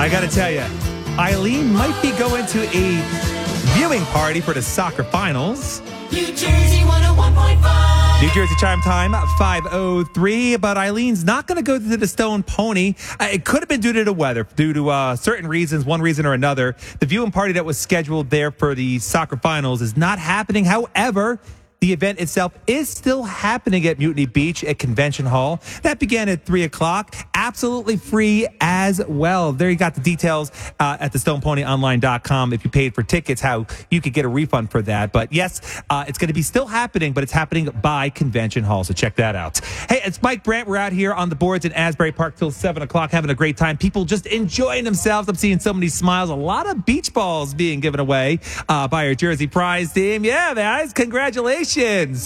I got to tell you, Eileen might be going to a viewing party for the soccer finals. New Jersey 101.5. New Jersey Chime Time, 5:03. But Eileen's not going to go to the Stone Pony. It could have been due to the weather, due to certain reasons, one reason or another. The viewing party that was scheduled there for the soccer finals is not happening. However, the event itself is still happening at Mutiny Beach at Convention Hall. That began at 3 o'clock. Absolutely free as well. There you got the details at the StonePonyOnline.com. If you paid for tickets, how you could get a refund for that. But yes, it's going to be still happening, but it's happening by Convention Hall. So check that out. Hey, it's Mike Brandt. We're out here on the boards in Asbury Park till 7 o'clock, having a great time. People just enjoying themselves. I'm seeing so many smiles. A lot of beach balls being given away by our Jersey Prize team. Yeah, guys, congratulations.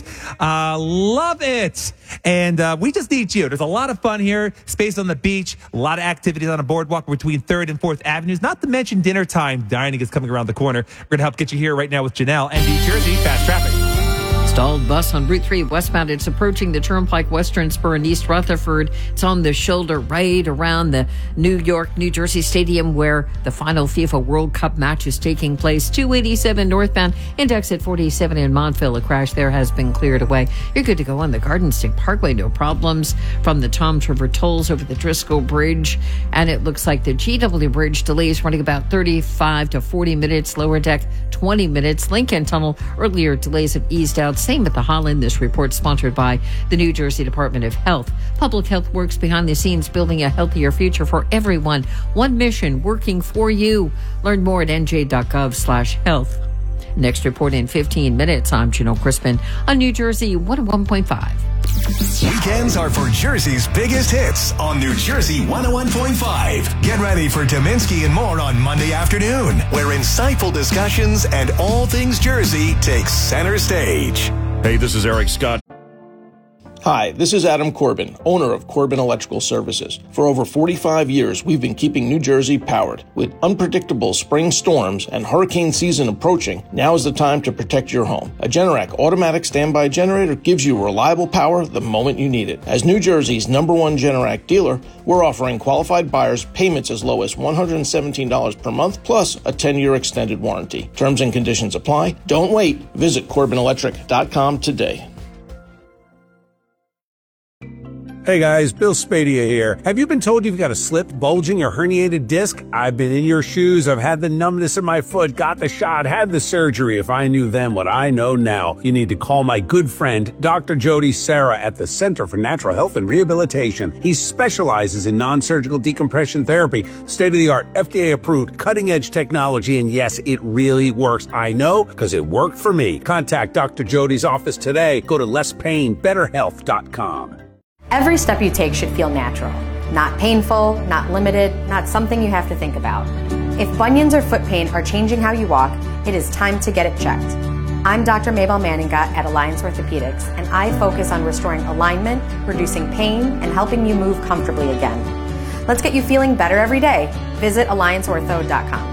Love it. And we just need you. There's a lot of fun here. Space on the beach. A lot of activities on a boardwalk between 3rd and 4th Avenues. Not to mention dinner time. Dining is coming around the corner. We're going to help get you here right now with Janelle and New Jersey Fast Traffic. Stalled bus on Route 3 westbound. It's approaching the Turnpike Western Spur in East Rutherford. It's on the shoulder right around the New Jersey Stadium where the final FIFA World Cup match is taking place. 287 northbound and exit 47 in Montville. A crash there has been cleared away. You're good to go on the Garden State Parkway. No problems from the Tom Trevor tolls over the Driscoll Bridge. And it looks like the GW Bridge delays running about 35 to 40 minutes. Lower deck, 20 minutes. Lincoln Tunnel, earlier delays have eased out. Same at the Holland. This report sponsored by the New Jersey Department of Health. Public Health works behind the scenes, building a healthier future for everyone. One mission, working for you. Learn more at nj.gov/health. Next report in 15 minutes. I'm Janelle Crispin on New Jersey 101.5. Weekends are for Jersey's biggest hits on New Jersey 101.5. Get ready for Tominski and more on Monday afternoon, where insightful discussions and all things Jersey take center stage. Hey, this is Eric Scott. Hi, this is Adam Corbin, owner of Corbin Electrical Services. For over 45 years, we've been keeping New Jersey powered. With unpredictable spring storms and hurricane season approaching, now is the time to protect your home. A Generac automatic standby generator gives you reliable power the moment you need it. As New Jersey's #1 Generac dealer, we're offering qualified buyers payments as low as $117 per month, plus a 10-year extended warranty. Terms and conditions apply. Don't wait. Visit CorbinElectric.com today. Hey guys, Bill Spadia here. Have you been told you've got a slipped, bulging, or herniated disc? I've been in your shoes. I've had the numbness in my foot, got the shot, had the surgery. If I knew then what I know now, you need to call my good friend, Dr. Jody Serra at the Center for Natural Health and Rehabilitation. He specializes in non-surgical decompression therapy, state-of-the-art, FDA-approved, cutting-edge technology, and yes, it really works. I know, because it worked for me. Contact Dr. Jody's office today. Go to lesspainbetterhealth.com. Every step you take should feel natural, not painful, not limited, not something you have to think about. If bunions or foot pain are changing how you walk, it is time to get it checked. I'm Dr. Mabel Manninga at Alliance Orthopedics, and I focus on restoring alignment, reducing pain, and helping you move comfortably again. Let's get you feeling better every day. Visit allianceortho.com.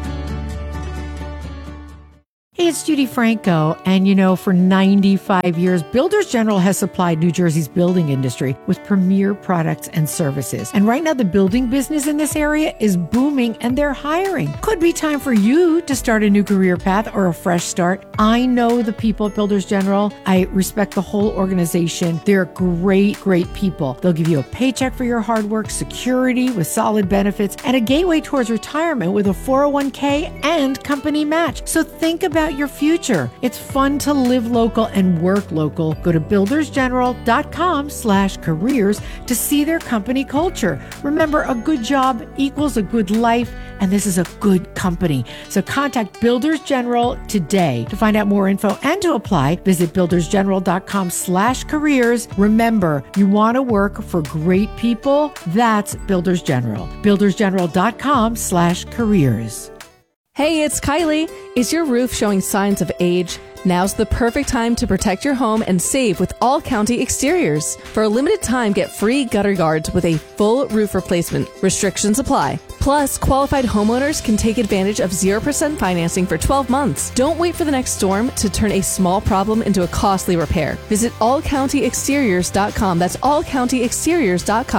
Hey, it's Judy Franco, and for 95 years, Builders General has supplied New Jersey's building industry with premier products and services. And right now, the building business in this area is booming, and they're hiring. Could be time for you to start a new career path or a fresh start. I know the people at Builders General. I respect the whole organization. They're great, great people. They'll give you a paycheck for your hard work, security with solid benefits, and a gateway towards retirement with a 401k and company match. So think about your future. It's fun to live local and work local. Go to buildersgeneral.com/careers to see their company culture. Remember, a good job equals a good life, and this is a good company. So contact Builders General today. To find out more info and to apply, visit buildersgeneral.com/careers. Remember, you want to work for great people? That's Builders General. buildersgeneral.com/careers. Hey, it's Kylie. Is your roof showing signs of age? Now's the perfect time to protect your home and save with All County Exteriors. For a limited time, get free gutter guards with a full roof replacement. Restrictions apply. Plus, qualified homeowners can take advantage of 0% financing for 12 months. Don't wait for the next storm to turn a small problem into a costly repair. Visit allcountyexteriors.com. That's allcountyexteriors.com.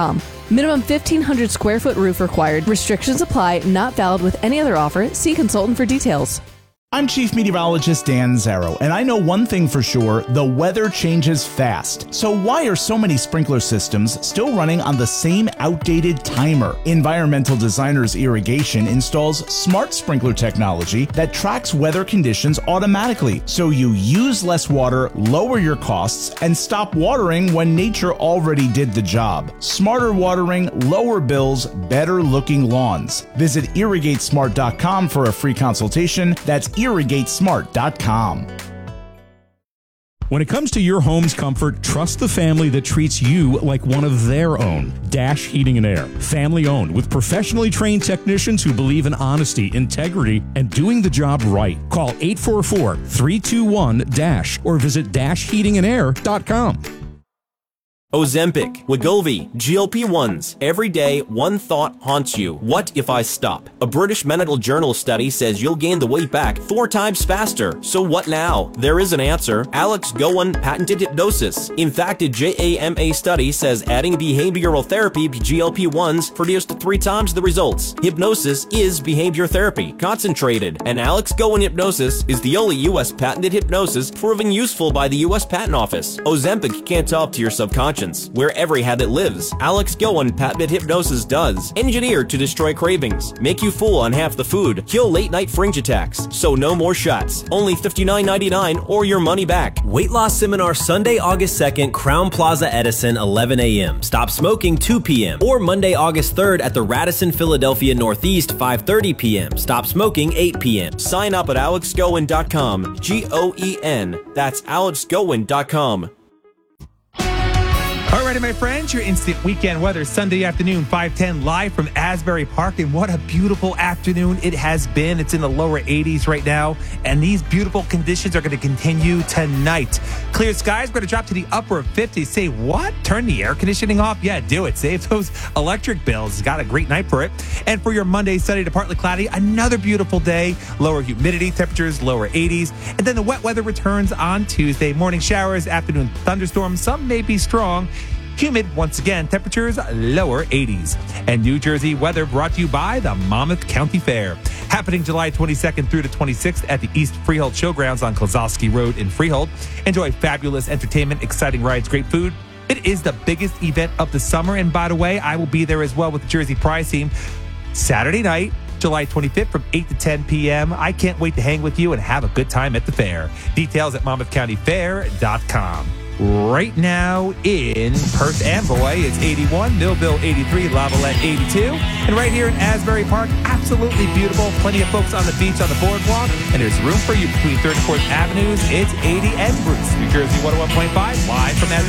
Minimum 1,500 square foot roof required. Restrictions apply. Not valid with any other offer. See consultant for details. I'm Chief Meteorologist Dan Zarrow, and I know one thing for sure, the weather changes fast. So why are so many sprinkler systems still running on the same outdated timer? Environmental Designers Irrigation installs smart sprinkler technology that tracks weather conditions automatically, so you use less water, lower your costs, and stop watering when nature already did the job. Smarter watering, lower bills, better looking lawns. Visit irrigatesmart.com for a free consultation. That's irrigatesmart.com. When it comes to your home's comfort, trust the family that treats you like one of their own. Dash Heating and Air. Family owned with professionally trained technicians who believe in honesty, integrity, and doing the job right. Call 844-321-DASH or visit dashheatingandair.com. Ozempic, Wegovy, GLP-1s. Every day, one thought haunts you. What if I stop? A British Medical Journal study says you'll gain the weight back 4 times faster. So what now? There is an answer. Alex Gowan patented hypnosis. In fact, a JAMA study says adding behavioral therapy, GLP-1s, produced 3 times the results. Hypnosis is behavior therapy, concentrated. And Alex Gowan hypnosis is the only U.S. patented hypnosis proven useful by the U.S. Patent Office. Ozempic can't talk to your subconscious. Where every habit lives. Alex Gowan patented hypnosis does. Engineered to destroy cravings, make you full on half the food, kill late night fringe attacks. So no more shots. Only $59.99 or your money back. Weight loss seminar Sunday, August 2nd, Crown Plaza Edison, 11 a.m. Stop smoking 2 p.m. Or Monday, August 3rd at the Radisson Philadelphia Northeast, 5:30 p.m. Stop smoking 8 p.m. Sign up at alexgowan.com. Goen. That's alexgowan.com. Alrighty, my friends, your instant weekend weather Sunday afternoon, 5:10, live from Asbury Park. And what a beautiful afternoon it has been. It's in the lower 80s right now, and these beautiful conditions are going to continue tonight. Clear skies, we're going to drop to the upper 50s. Say what? Turn the air conditioning off? Yeah, do it. Save those electric bills. Got a great night for it. And for your Monday, sunny to partly cloudy, another beautiful day. Lower humidity, temperatures lower 80s. And then the wet weather returns on Tuesday. Morning showers, afternoon thunderstorms. Some may be strong. Humid once again, temperatures lower 80s. And New Jersey weather brought to you by the Monmouth County Fair. Happening July 22nd through the 26th at the East Freehold Showgrounds on Klozowski Road in Freehold. Enjoy fabulous entertainment, exciting rides, great food. It is the biggest event of the summer. And by the way, I will be there as well with the Jersey Prize team Saturday night, July 25th from 8 to 10 p.m. I can't wait to hang with you and have a good time at the fair. Details at monmouthcountyfair.com. Right now in Perth Amboy, it's 81, Millville 83, Lavalette 82. And right here in Asbury Park, absolutely beautiful. Plenty of folks on the beach, on the boardwalk. And there's room for you between 3rd and 4th Avenues. It's 80 and Bruce, New Jersey 101.5, live from Asbury